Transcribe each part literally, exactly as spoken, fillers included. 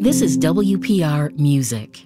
This is W P R Music.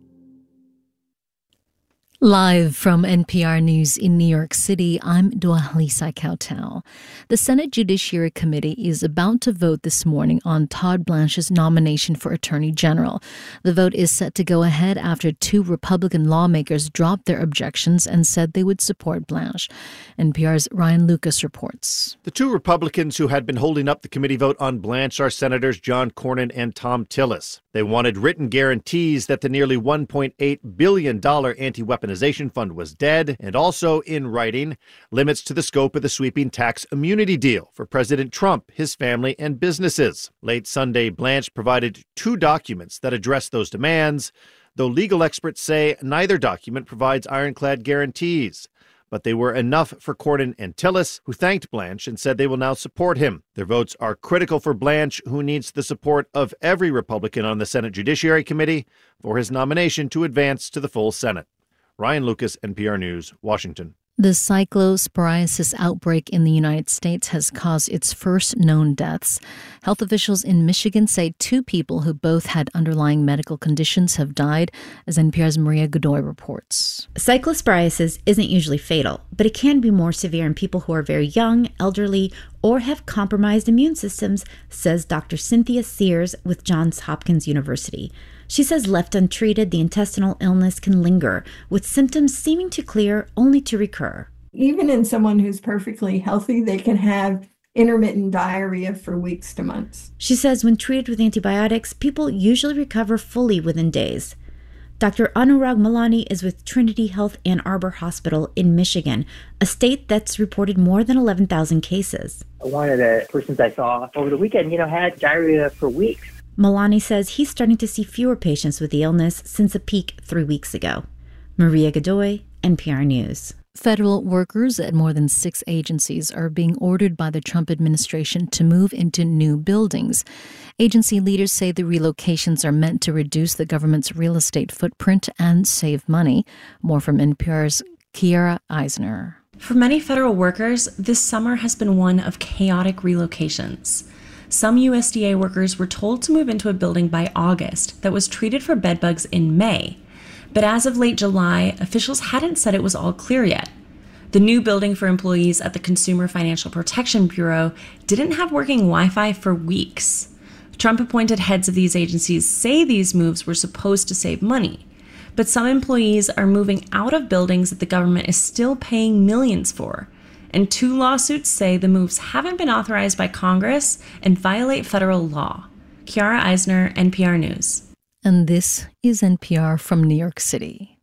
Live from N P R News in New York City, I'm Dua-Lisa Kautel. The Senate Judiciary Committee is about to vote this morning on Todd Blanche's nomination for Attorney General. The vote is set to go ahead after two Republican lawmakers dropped their objections and said they would support Blanche. N P R's Ryan Lucas reports. The two Republicans who had been holding up the committee vote on Blanche are Senators John Cornyn and Thom Tillis. They wanted written guarantees that the nearly one point eight billion dollars anti-weaponization fund was dead, and also, in writing, limits to the scope of the sweeping tax immunity deal for President Trump, his family, and businesses. Late Sunday, Blanche provided two documents that address those demands, though legal experts say neither document provides ironclad guarantees. But they were enough for Cornyn and Tillis, who thanked Blanche and said they will now support him. Their votes are critical for Blanche, who needs the support of every Republican on the Senate Judiciary Committee for his nomination to advance to the full Senate. Ryan Lucas, N P R News, Washington. The cyclosporiasis outbreak in the United States has caused its first known deaths. Health officials in Michigan say two people who both had underlying medical conditions have died, as N P R's Maria Godoy reports. Cyclosporiasis isn't usually fatal, but it can be more severe in people who are very young, elderly, or have compromised immune systems, says Doctor Cynthia Sears with Johns Hopkins University. She says left untreated, the intestinal illness can linger, with symptoms seeming to clear only to recur. Even in someone who's perfectly healthy, they can have intermittent diarrhea for weeks to months. She says when treated with antibiotics, people usually recover fully within days. Doctor Anurag Malani is with Trinity Health Ann Arbor Hospital in Michigan, a state that's reported more than eleven thousand cases. One of the persons I saw over the weekend, you know, had diarrhea for weeks. Malani says he's starting to see fewer patients with the illness since a peak three weeks ago. Maria Godoy, N P R News. Federal workers at more than six agencies are being ordered by the Trump administration to move into new buildings. Agency leaders say the relocations are meant to reduce the government's real estate footprint and save money. More from N P R's Kiara Eisner. For many federal workers, this summer has been one of chaotic relocations. Some U S D A workers were told to move into a building by August that was treated for bedbugs in May. But as of late July, officials hadn't said it was all clear yet. The new building for employees at the Consumer Financial Protection Bureau didn't have working Wi-Fi for weeks. Trump-appointed heads of these agencies say these moves were supposed to save money. But some employees are moving out of buildings that the government is still paying millions for. And two lawsuits say the moves haven't been authorized by Congress and violate federal law. Kiara Eisner, N P R News. And this is N P R from New York City.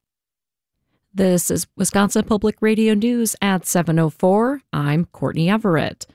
This is Wisconsin Public Radio News at seven oh four. I'm Courtney Everett.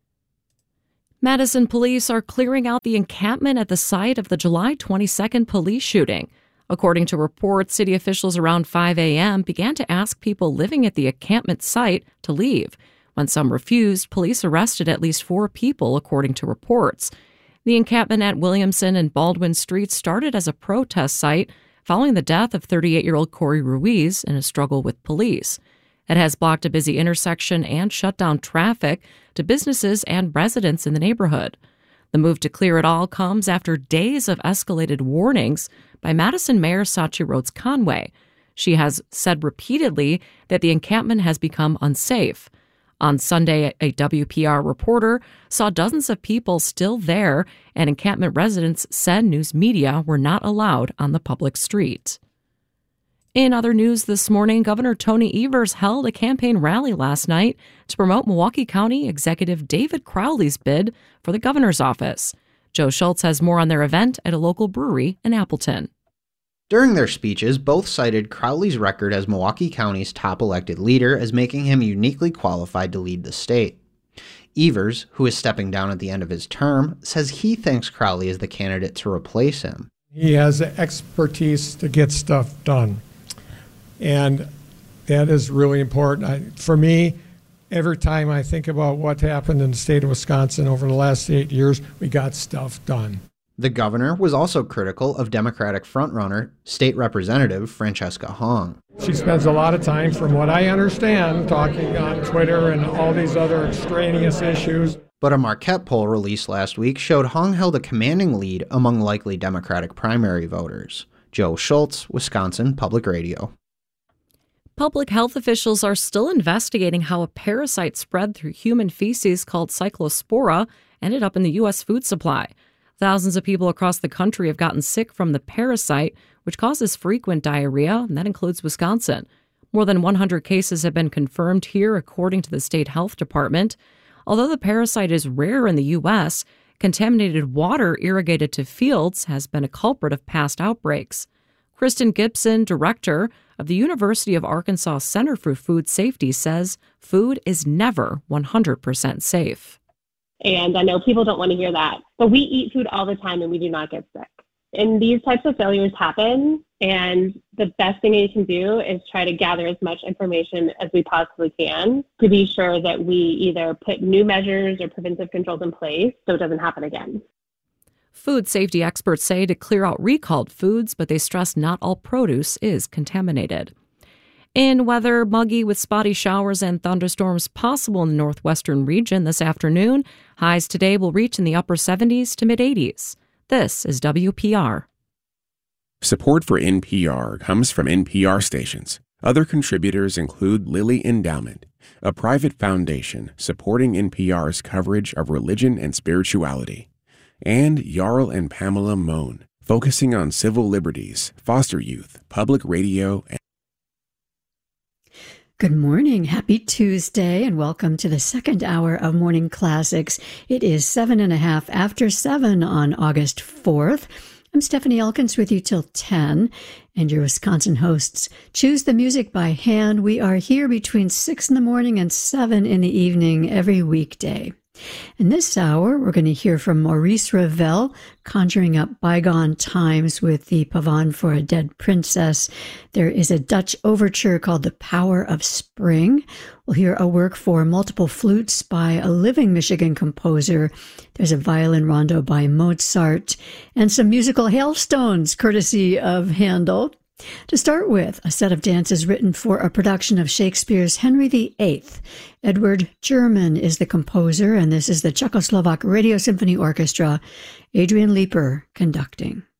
Madison police are clearing out the encampment at the site of the July twenty-second police shooting. According to reports, city officials around five a.m. began to ask people living at the encampment site to leave. When some refused, police arrested at least four people, according to reports. The encampment at Williamson and Baldwin Streets started as a protest site following the death of thirty-eight-year-old Corey Ruiz in a struggle with police. It has blocked a busy intersection and shut down traffic to businesses and residents in the neighborhood. The move to clear it all comes after days of escalated warnings by Madison Mayor Sachi Rhodes Conway. She has said repeatedly that the encampment has become unsafe. On Sunday, a W P R reporter saw dozens of people still there, and encampment residents said news media were not allowed on the public street. In other news this morning, Governor Tony Evers held a campaign rally last night to promote Milwaukee County Executive David Crowley's bid for the governor's office. Joe Schultz has more on their event at a local brewery in Appleton. During their speeches, both cited Crowley's record as Milwaukee County's top elected leader as making him uniquely qualified to lead the state. Evers, who is stepping down at the end of his term, says he thinks Crowley is the candidate to replace him. He has the expertise to get stuff done, and that is really important. I, for me, every time I think about what happened in the state of Wisconsin over the last eight years, we got stuff done. The governor was also critical of Democratic frontrunner, State Representative Francesca Hong. She spends a lot of time, from what I understand, talking on Twitter and all these other extraneous issues. But a Marquette poll released last week showed Hung held a commanding lead among likely Democratic primary voters. Joe Schultz, Wisconsin Public Radio. Public health officials are still investigating how a parasite spread through human feces called Cyclospora ended up in the U S food supply. Thousands of people across the country have gotten sick from the parasite, which causes frequent diarrhea, and that includes Wisconsin. More than one hundred cases have been confirmed here, according to the state health department. Although the parasite is rare in the U S, contaminated water irrigated to fields has been a culprit of past outbreaks. Kristen Gibson, director of the University of Arkansas Center for Food Safety, says food is never one hundred percent safe. And I know people don't want to hear that, but we eat food all the time and we do not get sick. And these types of failures happen, and the best thing you can do is try to gather as much information as we possibly can to be sure that we either put new measures or preventive controls in place so it doesn't happen again. Food safety experts say to clear out recalled foods, but they stress not all produce is contaminated. In weather, muggy with spotty showers and thunderstorms possible in the northwestern region this afternoon. Highs today will reach in the upper seventies to mid-eighties. This is W P R. Support for N P R comes from N P R stations. Other contributors include Lilly Endowment, a private foundation supporting N P R's coverage of religion and spirituality, and Jarl and Pamela Mohn, focusing on civil liberties, foster youth, public radio, and Good morning. Happy Tuesday, and welcome to the second hour of Morning Classics. It is seven and a half after seven on August fourth. I'm Stephanie Elkins with you till ten, and your Wisconsin hosts choose the music by hand. We are here between six in the morning and seven in the evening every weekday. In this hour, we're going to hear from Maurice Ravel, conjuring up bygone times with the Pavane for a Dead Princess. There is a Dutch overture called The Power of Spring. We'll hear a work for multiple flutes by a living Michigan composer. There's a violin rondo by Mozart, and some musical hailstones courtesy of Handel. To start with, a set of dances written for a production of Shakespeare's Henry the Eighth. Edward German is the composer, and this is the Czechoslovak Radio Symphony Orchestra, Adrian Leeper conducting.